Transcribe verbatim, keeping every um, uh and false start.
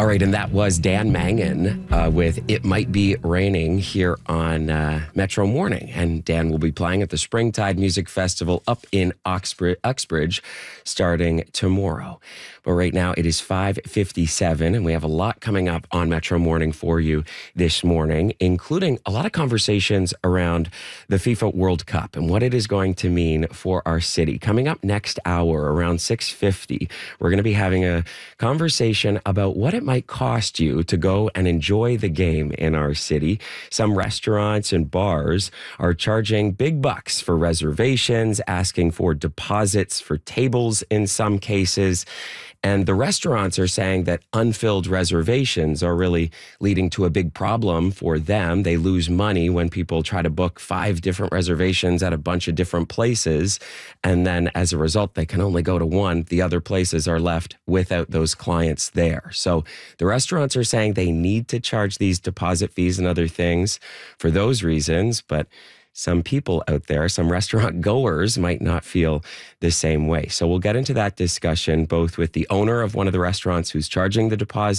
All right, and that was Dan Mangan uh, with It Might Be Raining here on uh, Metro Morning. And Dan will be playing at the Springtide Music Festival up in Oxbridge, Uxbridge starting tomorrow. But right now it is five fifty-seven, and we have a lot coming up on Metro Morning for you this morning, including a lot of conversations around the FIFA World Cup and what it is going to mean for our city. Coming up next hour around six fifty, we're going to be having a conversation about what it might cost you to go and enjoy the game in our city. Some restaurants and bars are charging big bucks for reservations, asking for deposits for tables in some cases. And the restaurants are saying that unfilled reservations are really leading to a big problem for them. They lose money when people try to book five different reservations at a bunch of different places. And then as a result, they can only go to one. The other places are left without those clients there. So the restaurants are saying they need to charge these deposit fees and other things for those reasons. But some people out there, some restaurant goers might not feel the same way. So we'll get into that discussion both with the owner of one of the restaurants who's charging the deposit